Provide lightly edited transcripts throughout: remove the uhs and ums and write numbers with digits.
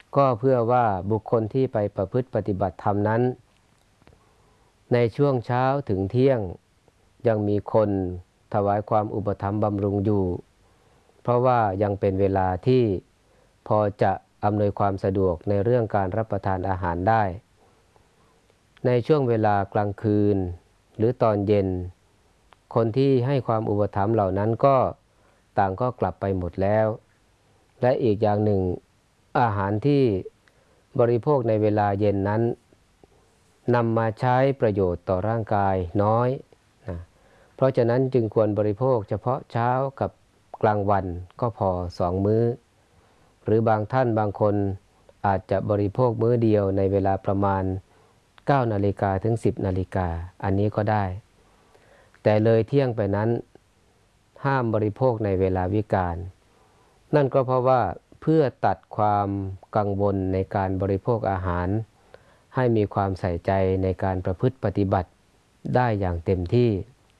ก็เพื่อว่าบุคคลที่ไปประพฤติปฏิบัติธรรมนั้นในช่วงเช้าถึงเที่ยงยังมีคนถวายความอุปถัมภ์บำรุงอยู่เพราะว่ายังเป็นเวลาที่พอจะอำนวยความสะดวกในเรื่องการรับประทานอาหารได้ในช่วงเวลากลางคืนหรือตอนเย็นคนที่ให้ความอุปถัมภ์เหล่านั้นก็ต่างก็กลับไปหมดแล้วและอีกอย่างหนึ่งอาหารที่บริโภคในเวลาเย็นนั้นนำมาใช้ประโยชน์ต่อร่างกายน้อยนะเพราะฉะนั้นจึงควรบริโภคเฉพาะเช้ากับกลางวันก็พอ2 มื้อหรือบางท่านบางคนอาจจะบริโภคมื้อเดียวในเวลาประมาณ9 นาฬิกาถึง10 นาฬิกาอันนี้ก็ได้แต่เลยเที่ยงไปนั้นห้ามบริโภคในเวลาวิกาลนั่นก็เพราะว่าเพื่อตัดความกังวลในการบริโภคอาหารให้มีความใส่ใจในการประพฤติปฏิบัติได้อย่างเต็มที่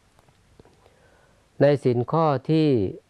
ในศีลข้อที่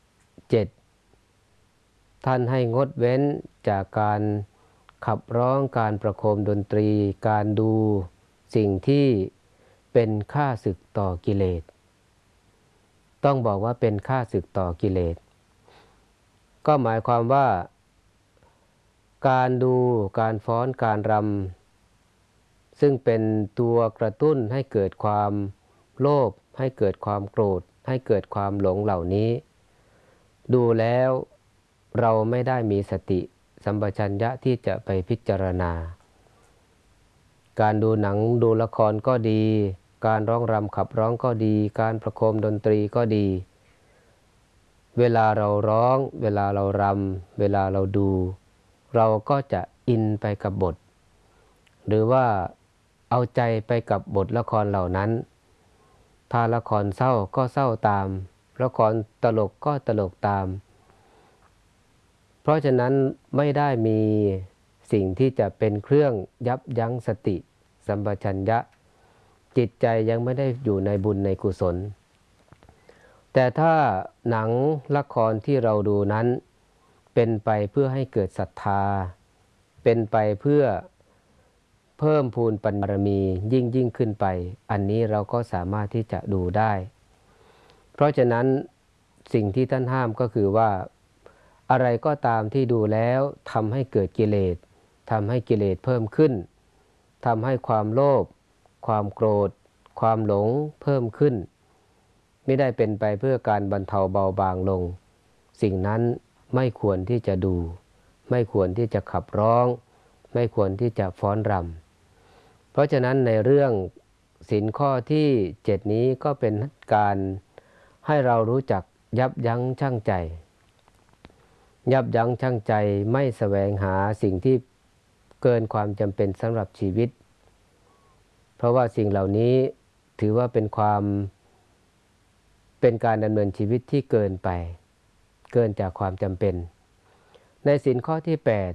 7ท่านให้งดเว้นจากการขับร้องการประโคมดนตรีการดูสิ่งที่เป็นข้าศึกต่อกิเลสต้องบอกว่าเป็นข้าศึกต่อกิเลสก็หมายความว่าการดูการฟ้อนการรำซึ่งเป็นตัวกระตุ้นให้เกิดความโลภให้เกิดความโกรธให้เกิดความหลงเหล่านี้ดูแล้วเราไม่ได้มีสติสัมปชัญญะที่จะไปพิจารณาการดูหนังดูละครก็ดีการร้องรำขับร้องก็ดีการประโคมดนตรีก็ดีเวลาเราร้องเวลาเรารำเวลาเราดูเราก็จะอินไปกับบทหรือว่าเอาใจไปกับบทละครเหล่านั้นถ้าละครเศร้าก็เศร้าตามละครตลกก็ตลกตามเพราะฉะนั้นไม่ได้มีสิ่งที่จะเป็นเครื่องยับยั้งสติสัมปชัญญะจิตใจยังไม่ได้อยู่ในบุญในกุศลแต่ถ้าหนังละครที่เราดูนั้นเป็นไปเพื่อให้เกิดศรัทธาเป็นไปเพื่อเพิ่มพูนปัญญาบารมียิ่งขึ้นไปอันนี้เราก็สามารถที่จะดูได้เพราะฉะนั้นสิ่งที่ท่านห้ามก็คือว่าอะไรก็ตามที่ดูแล้วทำให้เกิดกิเลสทำให้กิเลสเพิ่มขึ้นทำให้ความโลภความโกรธความหลงเพิ่มขึ้นไม่ได้เป็นไปเพื่อการบรรเทาเบาบางลงสิ่งนั้นไม่ควรที่จะดูไม่ควรที่จะขับร้องไม่ควรที่จะฟ้อนรำเพราะฉะนั้นในเรื่องศีลข้อที่7นี้ก็เป็นการให้เรารู้จักยับยั้งชั่งใจยับยั้งชั่งใจไม่แสวงหาสิ่งที่เกินความจำเป็นสำหรับชีวิตเพราะว่าสิ่งเหล่านี้ถือว่าเป็นการดำเนินชีวิตที่เกินไปเกินจากความจำเป็นในศีลข้อที่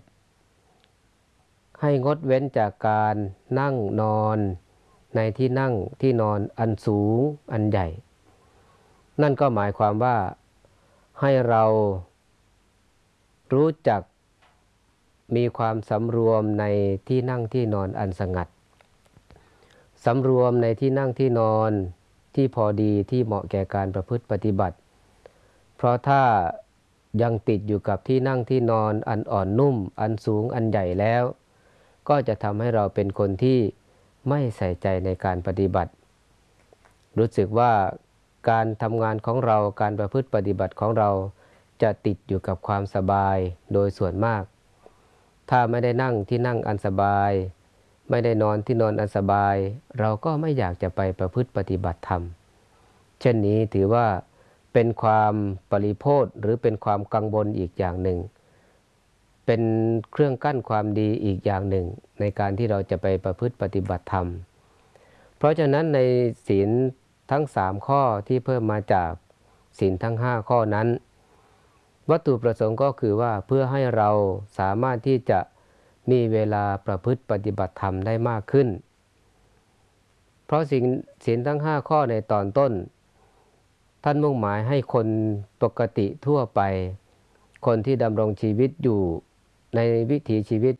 8ให้งดเว้นจากการนั่งนอนในที่นั่งที่นอนอันสูงอันใหญ่นั่นก็หมายความว่าให้เรารู้จักมีความสำรวมในที่นั่งที่นอนอันสงัดสำรวมในที่นั่งที่นอนที่พอดีที่เหมาะแก่การประพฤติปฏิบัติเพราะถ้ายังติดอยู่กับที่นั่งที่นอนอันอ่อนนุ่มอันสูงอันใหญ่แล้วก็จะทำให้เราเป็นคนที่ไม่ใส่ใจในการปฏิบัติรู้สึกว่าการทำงานของเราการประพฤติปฏิบัติของเราจะติดอยู่กับความสบายโดยส่วนมากถ้าไม่ได้นั่งที่นั่งอันสบายไม่ได้นอนที่นอนอันสบายเราก็ไม่อยากจะไปประพฤติปฏิบัติธรรมเช่นนี้ถือว่าเป็นความปริโภทหรือเป็นความกังวลอีกอย่างหนึ่งเป็นเครื่องกั้นความดีอีกอย่างหนึ่งในการที่เราจะไปประพฤติปฏิบัติธรรมเพราะฉะนั้นในศีลทั้ง3ข้อที่เพิ่มมาจากศีลทั้ง5ข้อนั้นวัตถุประสงค์ก็คือว่าเพื่อให้เราสามารถที่จะมีเวลาประพฤติปฏิบัติธรรมได้มากขึ้นเพราะศีลทั้ง5ข้อในตอนต้นท่านมุ่งหมายให้คนปกติทั่วไปคนที่ดำรงชีวิตอยู่ในวิถีชีวิต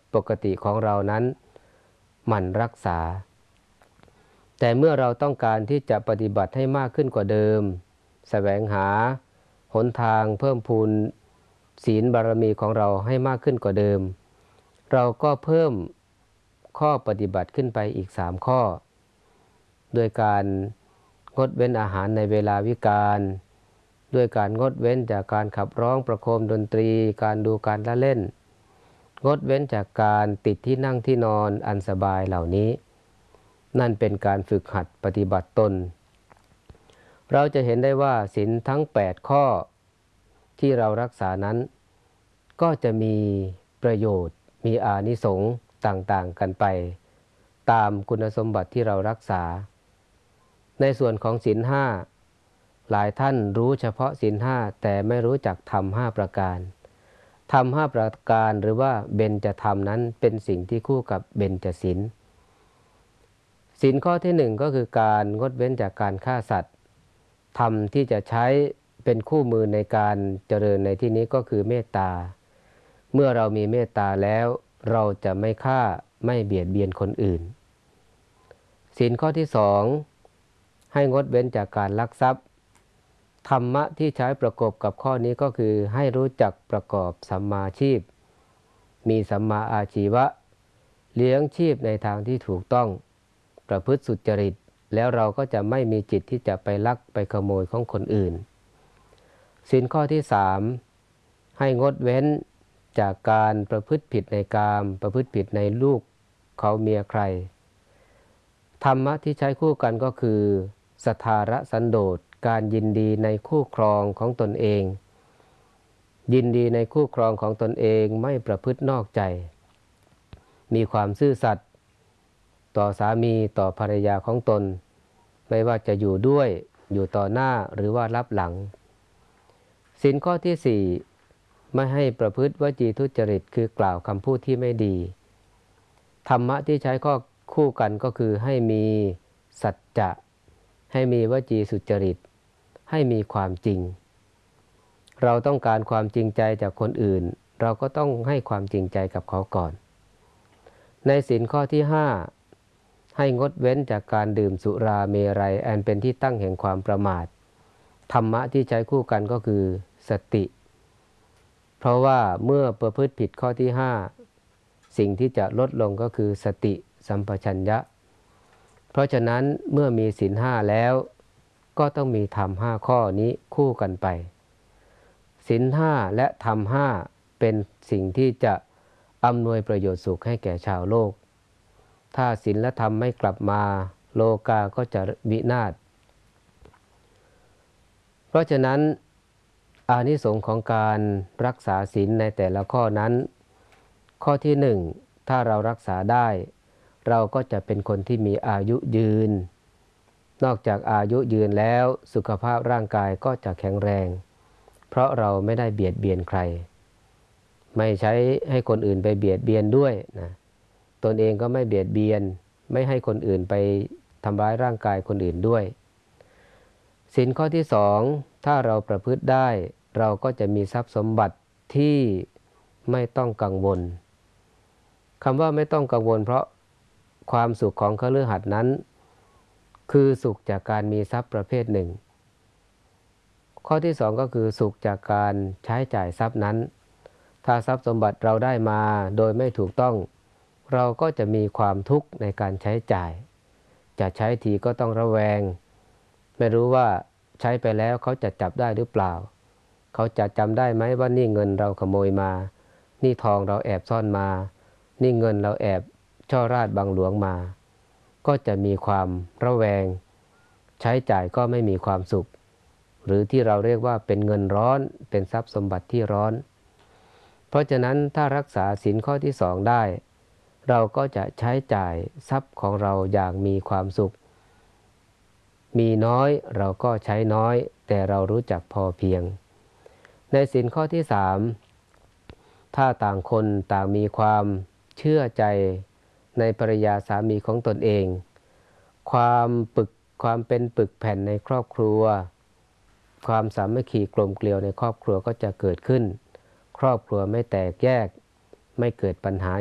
ปกติของเรานั้นหมั่นรักษาแต่เมื่อเราต้องการที่จะปฏิบัติให้มากขึ้นกว่าเดิมแสวงหาหนทางเพิ่มพูนศีลบารมีของเราให้มากขึ้นกว่าเดิมเราก็เพิ่มข้อปฏิบัติขึ้นไปอีก3ข้อโดยการงดเว้นอาหารในเวลาวิกาลด้วยการงดเว้นจากการขับร้องประโคมดนตรีการดูการละเล่นงดเว้นจากการติดที่นั่งที่นอนอันสบายเหล่านี้นั่นเป็นการฝึกหัดปฏิบัติตนเราจะเห็นได้ว่าศีลทั้ง8ข้อที่เรารักษานั้นก็จะมีประโยชน์มีอานิสงส์ต่างๆกันไปตามคุณสมบัติที่เรารักษาในส่วนของศีล5หลายท่านรู้เฉพาะศีล5แต่ไม่รู้จักธรรม5ประการธรรม5ประการหรือว่าเบญจธรรมนั้นเป็นสิ่งที่คู่กับเบญจศีลศีลข้อที่1ก็คือการงดเว้นจากการฆ่าสัตว์ธรรมที่จะใช้เป็นคู่มือในการเจริญในที่นี้ก็คือเมตตาเมื่อเรามีเมตตาแล้วเราจะไม่ฆ่าไม่เบียดเบียนคนอื่นศีลข้อที่2ให้งดเว้นจากการลักทรัพย์ธรรมะที่ใช้ประกอบกับข้อนี้ก็คือให้รู้จักประกอบสัมมาชีพมีสัมมาอาชีวะเลี้ยงชีพในทางที่ถูกต้องประพฤติสุจริตแล้วเราก็จะไม่มีจิตที่จะไปลักไปขโมยของคนอื่นศีลข้อที่3ให้งดเว้นจากการประพฤติผิดในกามประพฤติผิดในลูกเขาเมียใครธรรมะที่ใช้คู่กันก็คือสัทธารสันโดษการยินดีในคู่ครองของตนเองยินดีในคู่ครองของตนเองไม่ประพฤตินอกใจมีความซื่อสัตย์ต่อสามีต่อภรรยาของตนไม่ว่าจะอยู่ด้วยอยู่ต่อหน้าหรือว่ารับหลังศีลข้อที่4ไม่ให้ประพฤติวจีทุจริตคือกล่าวคำพูดที่ไม่ดีธรรมะที่ใช้ข้อคู่กันก็คือให้มีสัจจะให้มีวจีสุจริตให้มีความจริงเราต้องการความจริงใจจากคนอื่นเราก็ต้องให้ความจริงใจกับเขาก่อนในศีลข้อที่5ให้งดเว้นจากการดื่มสุราเมรัยอันเป็นที่ตั้งแห่งความประมาทธรรมะที่ใช้คู่กันก็คือสติเพราะว่าเมื่อประพฤติผิดข้อที่5สิ่งที่จะลดลงก็คือสติสัมปชัญญะเพราะฉะนั้นเมื่อมีศีล5แล้วก็ต้องมีธรรม5ข้อนี้คู่กันไปศีล5และธรรม5เป็นสิ่งที่จะอำนวยประโยชน์สุขให้แก่ชาวโลกถ้าศีลและธรรมไม่กลับมาโลกาก็จะวินาศเพราะฉะนั้นอานิสงส์ของการรักษาศีลในแต่ละข้อนั้นข้อที่1ถ้าเรารักษาได้เราก็จะเป็นคนที่มีอายุยืนนอกจากอายุยืนแล้วสุขภาพร่างกายก็จะแข็งแรงเพราะเราไม่ได้เบียดเบียนใครไม่ใช้ให้คนอื่นไปเบียดเบียนด้วยนะตนเองก็ไม่เบียดเบียนไม่ให้คนอื่นไปทำร้ายร่างกายคนอื่นด้วยศีลข้อที่2ถ้าเราประพฤติได้เราก็จะมีทรัพย์สมบัติที่ไม่ต้องกังวลคำว่าไม่ต้องกังวลเพราะความสุขของคฤหัสถ์นั้นคือสุขจากการมีทรัพย์ประเภทหนึ่งข้อที่2ก็คือสุขจากการใช้จ่ายทรัพย์นั้นถ้าทรัพย์สมบัติเราได้มาโดยไม่ถูกต้องเราก็จะมีความทุกข์ในการใช้จ่ายจะใช้ทีก็ต้องระแวงไม่รู้ว่าใช้ไปแล้วเขาจะจับได้หรือเปล่าเขาจะจำได้ไหมว่านี่เงินเราขโมยมานี่ทองเราแอบซ่อนมานี่เงินเราแอบช่อราษฎร์บังหลวงมาก็จะมีความระแวงใช้จ่ายก็ไม่มีความสุขหรือที่เราเรียกว่าเป็นเงินร้อนเป็นทรัพย์สมบัติที่ร้อนเพราะฉะนั้นถ้ารักษาศีลข้อที่2ได้เราก็จะใช้จ่ายทรัพย์ของเราอย่างมีความสุขมีน้อยเราก็ใช้น้อยแต่เรารู้จักพอเพียงในศีลข้อที่3ถ้าต่างคนต่างมีความเชื่อใจในภรรยาสามีของตนเองความเป็นปึกแผ่นในครอบครัวความสามัคคีกลมเกลียวในครอบครัวก็จะเกิดขึ้นครอบครัวไม่แตกแยกไม่เกิดปัญหา